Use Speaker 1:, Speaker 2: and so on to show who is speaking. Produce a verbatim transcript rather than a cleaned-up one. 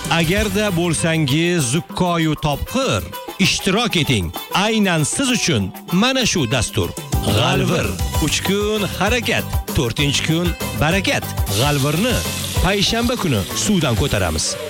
Speaker 1: Agarda bo'lsangiz zukkoyu topqir, ishtirok eting. Aynan siz uchun mana shu dastur. G'alvir. uch kun harakat, to'rtinchi kun barakat. G'alvirni payshanba kuni suvdan ko'taramiz.